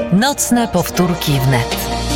Nocne powtórki wnet.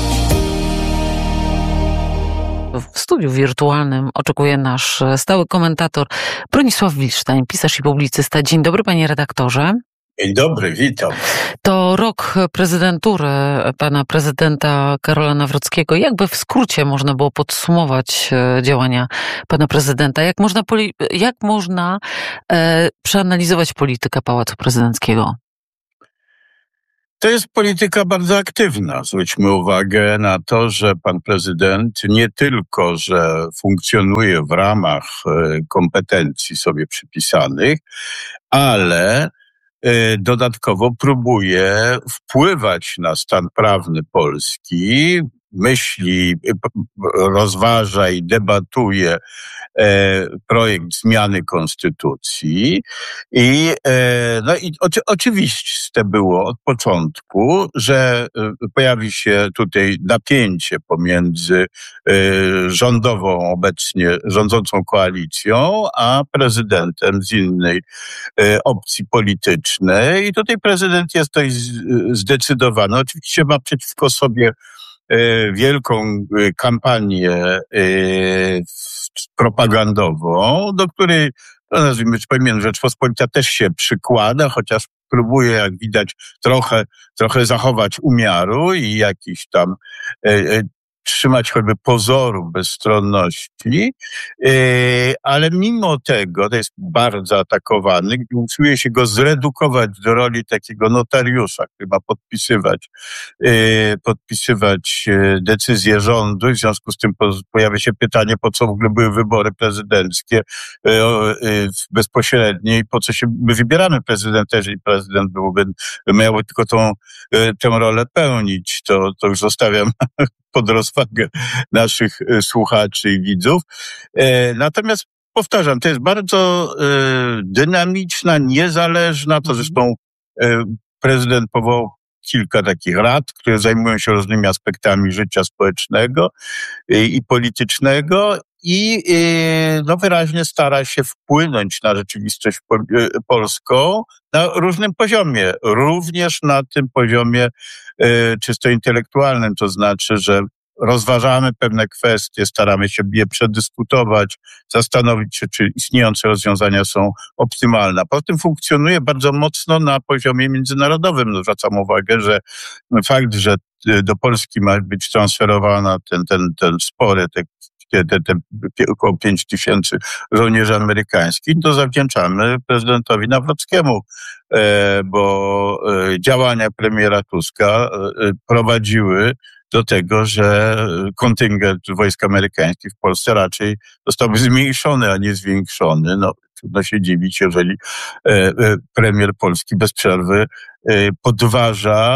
W studiu wirtualnym oczekuje nasz stały komentator Bronisław Wilsztajn, pisarz i publicysta. Dzień dobry, panie redaktorze. Dzień dobry, witam. To rok prezydentury pana prezydenta Karola Nawrockiego. Jakby w skrócie można było podsumować działania pana prezydenta? Jak można przeanalizować politykę Pałacu Prezydenckiego? To jest polityka bardzo aktywna. Zwróćmy uwagę na to, że pan prezydent nie tylko, że funkcjonuje w ramach kompetencji sobie przypisanych, ale dodatkowo próbuje wpływać na stan prawny Polski, myśli, rozważa i debatuje projekt zmiany konstytucji i oczywiście było od początku, że pojawi się tutaj napięcie pomiędzy rządową, obecnie rządzącą koalicją, a prezydentem z innej opcji politycznej. I tutaj prezydent jest dość zdecydowany. Oczywiście ma przeciwko sobie wielką kampanię propagandową, do której, nazwijmy, Rzeczpospolita też się przykłada, chociaż próbuje, jak widać, trochę zachować umiaru i jakiś tam trzymać choćby pozoru bezstronności, ale mimo tego to jest bardzo atakowany, usiłuje się go zredukować do roli takiego notariusza, który ma podpisywać decyzje rządu. W związku z tym pojawia się pytanie, po co w ogóle były wybory prezydenckie bezpośrednie i po co my wybieramy prezydenta, jeżeli prezydent miał tylko tę rolę pełnić. To już zostawiam pod rozwagę naszych słuchaczy i widzów. Natomiast powtarzam, to jest bardzo dynamiczna, niezależna, to zresztą prezydent powołał kilka takich rad, które zajmują się różnymi aspektami życia społecznego i politycznego i wyraźnie stara się wpłynąć na rzeczywistość polską na różnym poziomie, również na tym poziomie czysto intelektualnym, to znaczy, że rozważamy pewne kwestie, staramy się je przedyskutować, zastanowić się, czy istniejące rozwiązania są optymalne. Poza tym funkcjonuje bardzo mocno na poziomie międzynarodowym. Zwracam uwagę, że fakt, że do Polski ma być transferowana ten spory, około 5,000 żołnierzy amerykańskich, to zawdzięczamy prezydentowi Nawrockiemu, bo działania premiera Tuska prowadziły do tego, że kontyngent wojsk amerykańskich w Polsce raczej zostałby zmniejszony, a nie zwiększony. Trudno się dziwić, jeżeli premier Polski bez przerwy podważa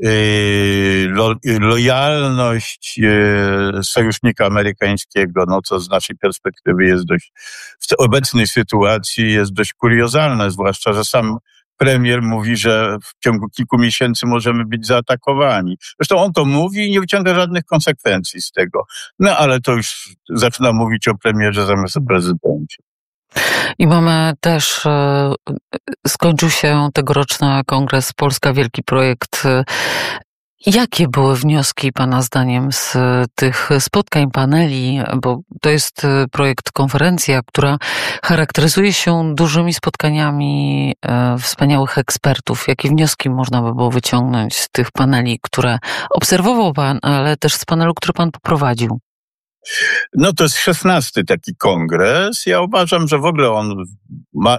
lojalność sojusznika amerykańskiego, co z naszej perspektywy jest w obecnej sytuacji jest dość kuriozalne, zwłaszcza, że sam premier mówi, że w ciągu kilku miesięcy możemy być zaatakowani. Zresztą on to mówi i nie wyciąga żadnych konsekwencji z tego. Ale to już zaczyna mówić o premierze zamiast o prezydencie. I mamy też, skończył się tegoroczny kongres Polska Wielki Projekt. Jakie były wnioski pana zdaniem z tych spotkań, paneli, bo to jest projekt, konferencja, która charakteryzuje się dużymi spotkaniami wspaniałych ekspertów. Jakie wnioski można by było wyciągnąć z tych paneli, które obserwował pan, ale też z panelu, który pan poprowadził? To jest 16. taki kongres. Ja uważam, że w ogóle on ma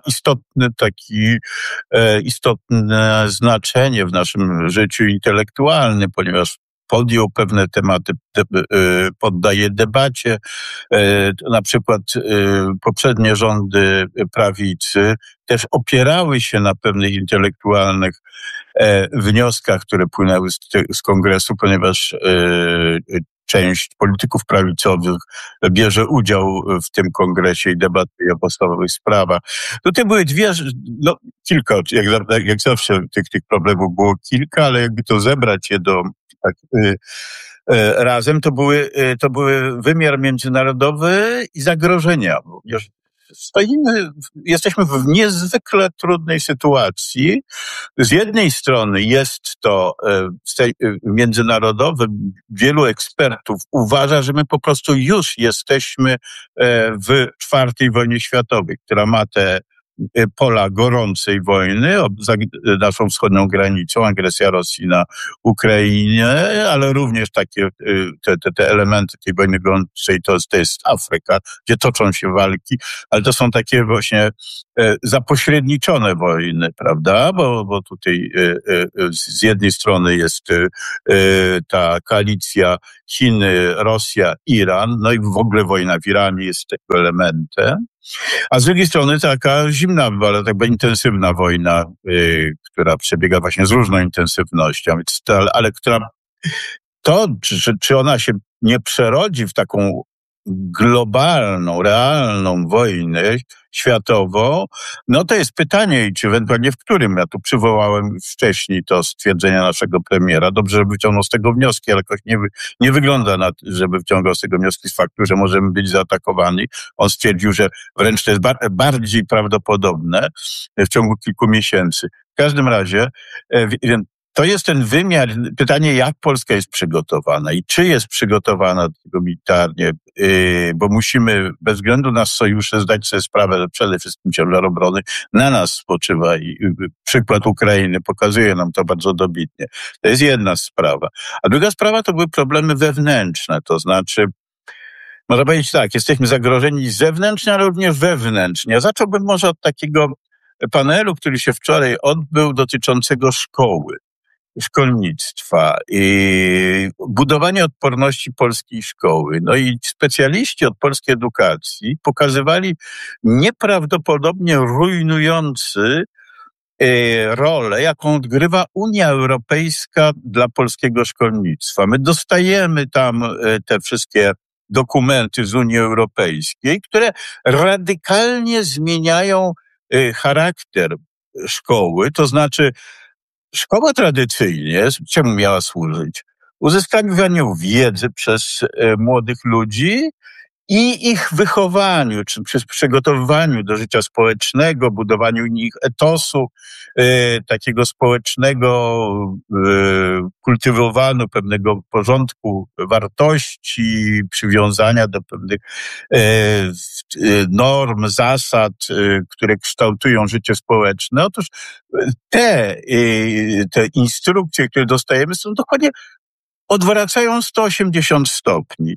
istotne znaczenie w naszym życiu intelektualnym, ponieważ podjął pewne tematy, poddaje debacie. Na przykład poprzednie rządy prawicy też opierały się na pewnych intelektualnych wnioskach, które płynęły z kongresu, ponieważ część polityków prawicowych bierze udział w tym kongresie i debatuje o podstawowych sprawach. Tutaj były kilka, jak zawsze tych problemów było kilka, ale jakby to zebrać je razem, to były wymiar międzynarodowy i zagrożenia. jesteśmy w niezwykle trudnej sytuacji. Z jednej strony jest to międzynarodowe, wielu ekspertów uważa, że my po prostu już jesteśmy w czwartej wojnie światowej, która ma te pola gorącej wojny za naszą wschodnią granicą, agresja Rosji na Ukrainie, ale również takie te elementy tej wojny gorącej to jest Afryka, gdzie toczą się walki, ale to są takie właśnie zapośredniczone wojny, prawda? Bo tutaj z jednej strony jest ta koalicja Chiny, Rosja, Iran, no i w ogóle wojna w Iranie jest tego elementem. A z drugiej strony taka zimna, ale tak intensywna wojna, która przebiega właśnie z różną intensywnością, ale która czy ona się nie przerodzi w taką globalną, realną wojnę światową, no to jest pytanie, czy ewentualnie w którym, ja tu przywołałem wcześniej to stwierdzenia naszego premiera, dobrze, żeby wyciągnął z tego wnioski, ale jakoś nie wygląda na to, żeby wyciągał z tego wnioski z faktu, że możemy być zaatakowani. On stwierdził, że wręcz to jest bardziej prawdopodobne w ciągu kilku miesięcy. W każdym razie, to jest ten wymiar, pytanie, jak Polska jest przygotowana i czy jest przygotowana do tego militarnie, bo musimy bez względu na sojusze zdać sobie sprawę, że przede wszystkim ciężar obrony na nas spoczywa i przykład Ukrainy pokazuje nam to bardzo dobitnie. To jest jedna sprawa. A druga sprawa to były problemy wewnętrzne, to znaczy można powiedzieć tak, jesteśmy zagrożeni zewnętrznie, ale również wewnętrznie. Ja zacząłbym może od takiego panelu, który się wczoraj odbył, dotyczącego szkolnictwa i budowanie odporności polskiej szkoły. No i specjaliści od polskiej edukacji pokazywali nieprawdopodobnie rujnujący rolę, jaką odgrywa Unia Europejska dla polskiego szkolnictwa. My dostajemy tam te wszystkie dokumenty z Unii Europejskiej, które radykalnie zmieniają charakter szkoły, to znaczy szkoła tradycyjnie, czemu miała służyć? Uzyskiwaniu wiedzy przez młodych ludzi i ich wychowaniu, czy przez przygotowywaniu do życia społecznego, budowaniu nich etosu, takiego społecznego, kultywowaniu pewnego porządku wartości, przywiązania do pewnych norm, zasad, które kształtują życie społeczne. Otóż te instrukcje, które dostajemy, są dokładnie odwracają 180 stopni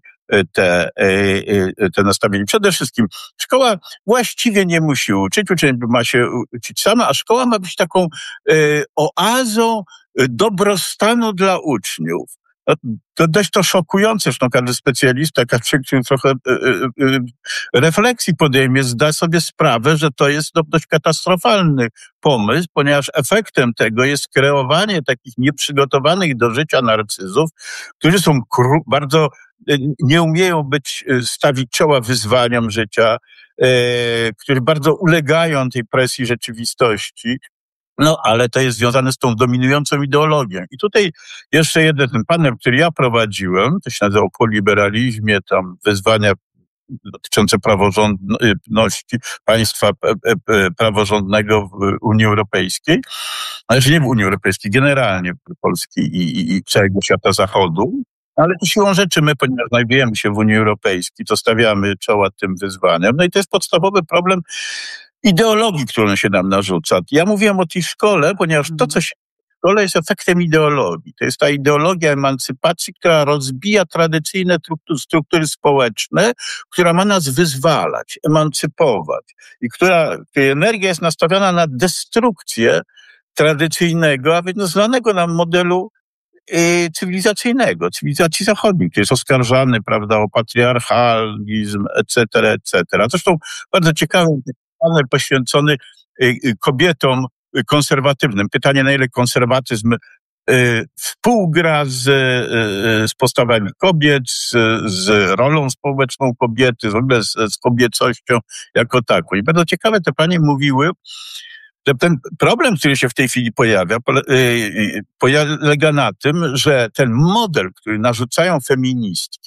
te nastawienie. Przede wszystkim szkoła właściwie nie musi uczyć, uczeń ma się uczyć sama, a szkoła ma być taką oazą dobrostanu dla uczniów. To dość to szokujące, zresztą każdy specjalista, każdy trochę refleksji podejmie, zda sobie sprawę, że to jest dość katastrofalny pomysł, ponieważ efektem tego jest kreowanie takich nieprzygotowanych do życia narcyzów, którzy są bardzo nie umieją stawić czoła wyzwaniom życia, którzy bardzo ulegają tej presji rzeczywistości. No, ale to jest związane z tą dominującą ideologią. I tutaj jeszcze jeden ten panel, który ja prowadziłem, to się nazywał o liberalizmie, tam wyzwania dotyczące praworządności, państwa praworządnego w Unii Europejskiej, ale nie w Unii Europejskiej, generalnie Polski i całego świata Zachodu. Ale to siłą rzeczy my, ponieważ znajdujemy się w Unii Europejskiej, to stawiamy czoła tym wyzwaniom. No i to jest podstawowy problem ideologii, którą się nam narzuca. Ja mówiłem o tej szkole, ponieważ to, co się w szkole jest efektem ideologii. To jest ta ideologia emancypacji, która rozbija tradycyjne struktury społeczne, która ma nas wyzwalać, emancypować i której energia jest nastawiona na destrukcję tradycyjnego, a więc znanego nam modelu cywilizacyjnego, cywilizacji zachodniej, który jest oskarżany, prawda, o patriarchalizm, etc., etc. Zresztą bardzo ciekawy panel poświęcony kobietom konserwatywnym. Pytanie, na ile konserwatyzm współgra z postawami kobiet, z rolą społeczną kobiety, w ogóle z kobiecością jako taką. I bardzo ciekawe te panie mówiły, że ten problem, który się w tej chwili pojawia, polega na tym, że ten model, który narzucają feministki,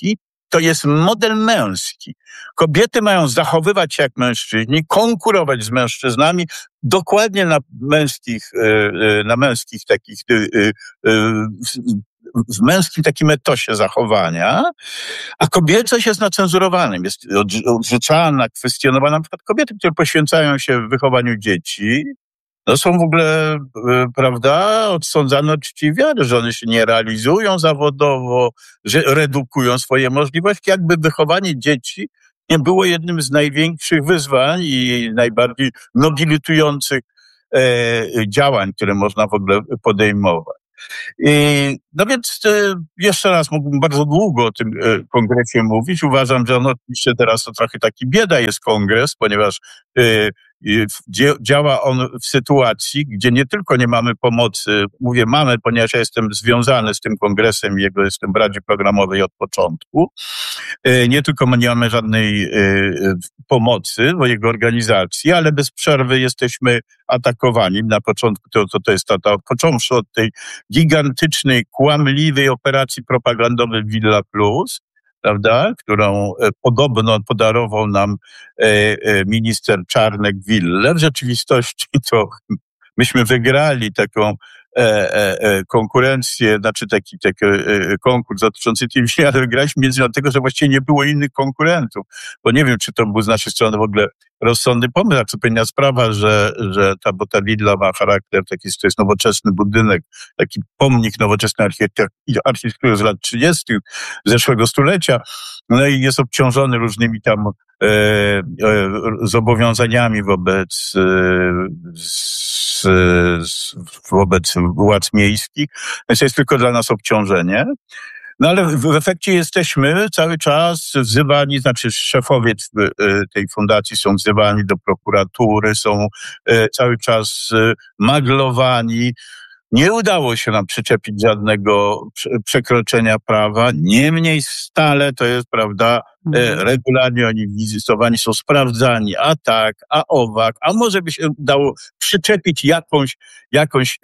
to jest model męski. Kobiety mają zachowywać się jak mężczyźni, konkurować z mężczyznami dokładnie na męskich takich, w męskim takim etosie zachowania, a kobiecość jest na cenzurowanym, jest odrzucana, kwestionowana. Na przykład kobiety, które poświęcają się w wychowaniu dzieci, no są w ogóle, prawda, odsądzane od czci i wiary, że one się nie realizują zawodowo, że redukują swoje możliwości, jakby wychowanie dzieci nie było jednym z największych wyzwań i najbardziej nobilitujących działań, które można w ogóle podejmować. No więc jeszcze raz mógłbym bardzo długo o tym kongresie mówić. Uważam, że oczywiście teraz to trochę taki bieda jest kongres, ponieważ działa on w sytuacji, gdzie nie tylko nie mamy pomocy, mówię mamy, ponieważ ja jestem związany z tym kongresem i jestem w Radzie Programowej od początku, nie tylko nie mamy żadnej pomocy w jego organizacji, ale bez przerwy jesteśmy atakowani. Na początku to jest począwszy od tej gigantycznej, kłamliwej operacji propagandowej Villa Plus, prawda, którą podobno podarował nam minister Czarnek willę. W rzeczywistości to myśmy wygrali taką konkurencję, znaczy taki konkurs dotyczący tej wsi, ale wygraliśmy między innymi dlatego, że właściwie nie było innych konkurentów, bo nie wiem, czy to był z naszej strony w ogóle rozsądny pomysł, a zupełnie sprawa, bo ta willa ma charakter taki, to jest nowoczesny budynek, taki pomnik nowoczesnej architektury z lat 30. zeszłego stulecia, no i jest obciążony różnymi tam zobowiązaniami wobec władz miejskich, więc jest tylko dla nas obciążenie. No ale w efekcie jesteśmy cały czas wzywani, znaczy szefowie tej fundacji są wzywani do prokuratury, są cały czas maglowani. Nie udało się nam przyczepić żadnego przekroczenia prawa. Niemniej stale to jest, prawda, regularnie oni wizytowani są, sprawdzani, a tak, a owak, a może by się udało przyczepić jakąś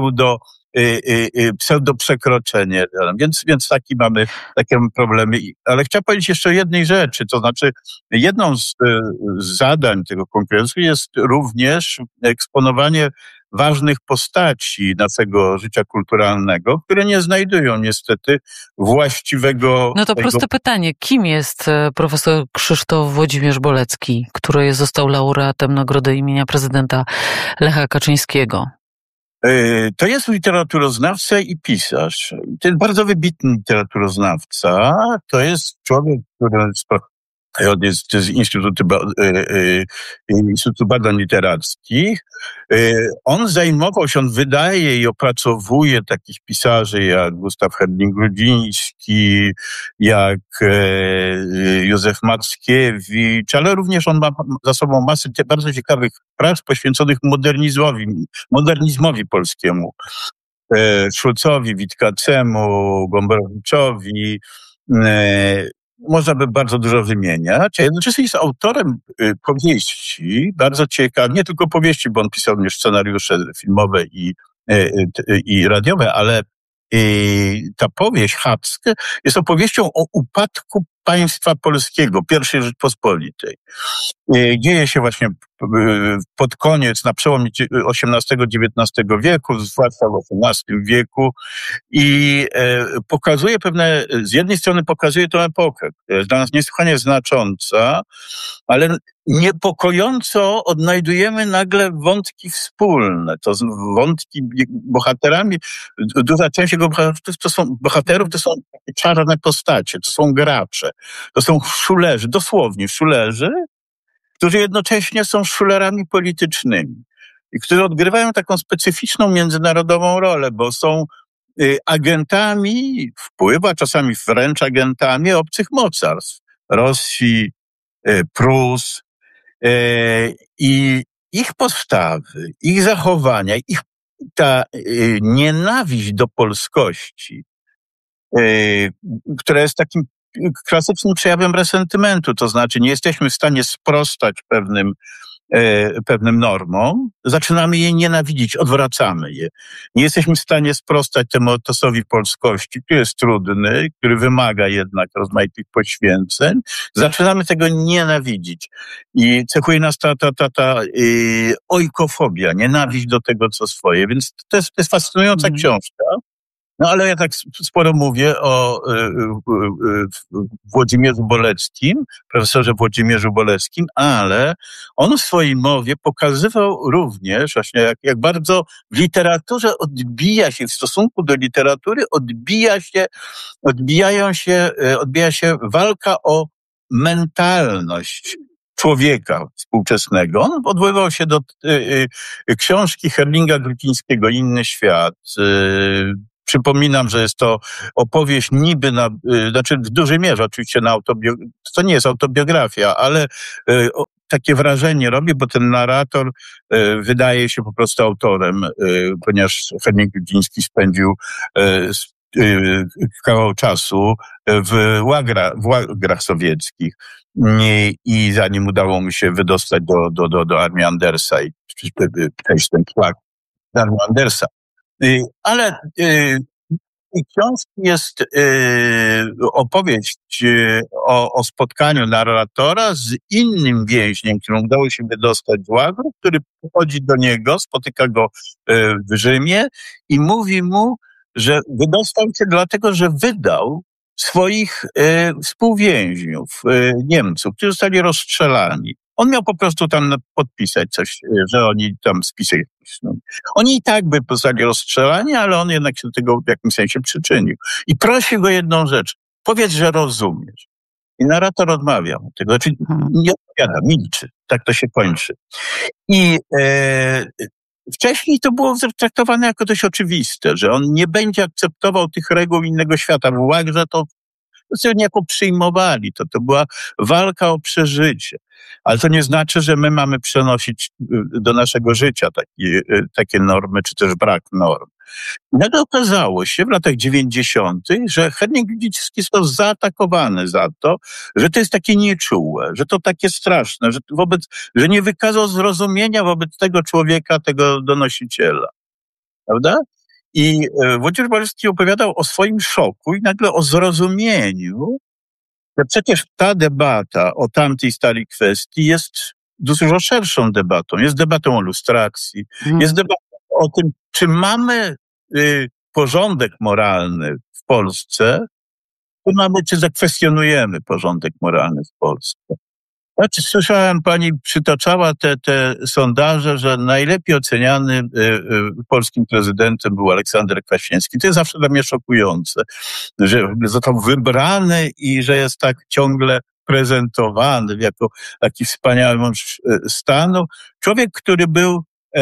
pseudo przekroczenie. Więc takie mamy problemy. Ale chciałem powiedzieć jeszcze o jednej rzeczy, to znaczy jedną z zadań tego kongresu jest również eksponowanie ważnych postaci naszego życia kulturalnego, które nie znajdują niestety właściwego... No to proste pytanie. Kim jest profesor Krzysztof Włodzimierz Bolecki, który został laureatem Nagrody imienia prezydenta Lecha Kaczyńskiego? To jest literaturoznawca i pisarz. To jest bardzo wybitny literaturoznawca. To jest człowiek, który jest z Instytutu Badań Literackich. On wydaje i opracowuje takich pisarzy jak Gustaw Herling-Grudziński, jak Józef Mackiewicz, ale również on ma za sobą masę bardzo ciekawych prac poświęconych modernizmowi polskiemu. Szulcowi, Witkacemu, Gombrowiczowi, można by bardzo dużo wymieniać, a jednocześnie jest autorem powieści, bardzo ciekawych, nie tylko powieści, bo on pisał również scenariusze filmowe i radiowe, ale ta powieść Habskie jest opowieścią o upadku państwa polskiego, I Rzeczpospolitej. Dzieje się właśnie pod koniec, na przełomie XVIII-XIX wieku, zwłaszcza w XVIII wieku i pokazuje z jednej strony pokazuje tę epokę, która jest dla nas niesłychanie znacząca, ale niepokojąco odnajdujemy nagle wątki wspólne. To wątki bohaterami, duża część jego bohaterów to są czarne postacie, to są gracze, to są szulerzy, dosłownie szulerzy, którzy jednocześnie są szulerami politycznymi i którzy odgrywają taką specyficzną międzynarodową rolę, bo są agentami wpływu, a czasami wręcz agentami obcych mocarstw. Rosji, Prus, i ich postawy, ich zachowania, ta nienawiść do polskości, która jest takim klasycznym przejawem resentymentu, to znaczy nie jesteśmy w stanie sprostać pewnym pewnym normom, zaczynamy je nienawidzić, odwracamy je. Nie jesteśmy w stanie sprostać temu etosowi polskości, który jest trudny, który wymaga jednak rozmaitych poświęceń. Zaczynamy tego nienawidzić. I cechuje nas ta ojkofobia, nienawiść do tego, co swoje. Więc to jest fascynująca książka. No ale ja tak sporo mówię o Włodzimierzu Boleckim, profesorze Włodzimierzu Boleckim, ale on w swojej mowie pokazywał również właśnie, jak bardzo w literaturze w stosunku do literatury odbija się walka o mentalność człowieka współczesnego. On odwoływał się do książki Herlinga Grudzińskiego "Inny świat". Przypominam, że jest to opowieść niby znaczy w dużej mierze oczywiście to nie jest autobiografia, ale takie wrażenie robi, bo ten narrator wydaje się po prostu autorem, ponieważ Herling Grudziński spędził kawał czasu w łagrach sowieckich i zanim udało mu się wydostać do armii Andersa i przejść ten szlak z armii Andersa. Ale książki jest opowieść o spotkaniu narratora z innym więźniem, któremu udało się wydostać z łagrów, który przychodzi do niego, spotyka go w Rzymie i mówi mu, że wydostał się dlatego, że wydał swoich współwięźniów, Niemców, którzy zostali rozstrzelani. On miał po prostu tam podpisać coś, że oni tam spisy pisną. Oni i tak by zostali rozstrzelani, ale on jednak się do tego w jakimś sensie przyczynił. I prosi go jedną rzecz. Powiedz, że rozumiesz. I narrator odmawia mu tego. Znaczy nie odpowiada, milczy. Tak to się kończy. I wcześniej to było traktowane jako dość oczywiste, że on nie będzie akceptował tych reguł innego świata. W Łagrze to niejako przyjmowali. To była walka o przeżycie. Ale to nie znaczy, że my mamy przenosić do naszego życia takie normy, czy też brak norm. I nagle okazało się w latach 90., że Herling Grudziński został zaatakowany za to, że to jest takie nieczułe, że to takie straszne, że nie wykazał zrozumienia wobec tego człowieka, tego donosiciela. Prawda? I Włodzimierz Bolecki opowiadał o swoim szoku i nagle o zrozumieniu, że przecież ta debata o tamtej starej kwestii jest dużo szerszą debatą. Jest debatą o lustracji, jest debatą o tym, czy mamy porządek moralny w Polsce, czy zakwestionujemy porządek moralny w Polsce. Znaczy, słyszałem, pani przytaczała te sondaże, że najlepiej oceniany polskim prezydentem był Aleksander Kwaśniewski. To jest zawsze dla mnie szokujące, że został wybrany i że jest tak ciągle prezentowany jako taki wspaniały mąż stanu. Człowiek, który był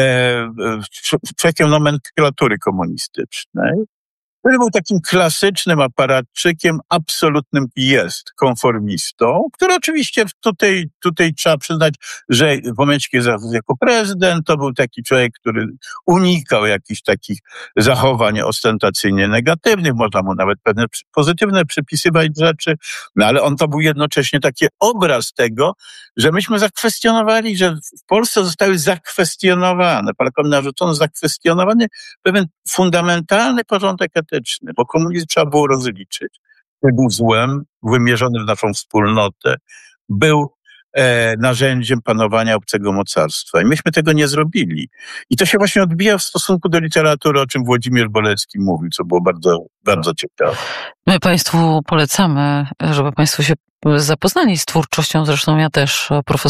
człowiekiem nomenklatury komunistycznej, który był takim klasycznym aparatczykiem, absolutnym konformistą, który oczywiście tutaj trzeba przyznać, że w momencie, kiedy jako prezydent, to był taki człowiek, który unikał jakichś takich zachowań ostentacyjnie negatywnych, można mu nawet pewne pozytywne przypisywać rzeczy, no ale on to był jednocześnie taki obraz tego, że myśmy zakwestionowali, że w Polsce zostały zakwestionowane, Polakom narzucono zakwestionowany pewien fundamentalny porządek etyczny, bo komunizm trzeba było rozliczyć. Był złem, wymierzony w naszą wspólnotę. Był narzędziem panowania obcego mocarstwa. I myśmy tego nie zrobili. I to się właśnie odbija w stosunku do literatury, o czym Włodzimierz Bolecki mówił, co było bardzo, bardzo ciekawe. My Państwu polecamy, żeby Państwo się zapoznali z twórczością, zresztą ja też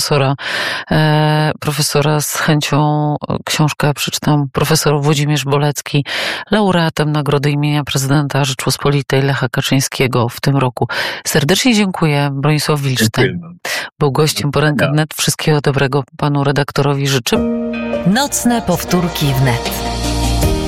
profesora z chęcią książkę przeczytam. Profesor Włodzimierz Bolecki, laureatem Nagrody imienia Prezydenta Rzeczpospolitej Lecha Kaczyńskiego w tym roku. Serdecznie dziękuję. Bronisław Wilczstein był gościem Poranka Wnet. Wszystkiego dobrego panu redaktorowi życzę. Nocne powtórki wnet.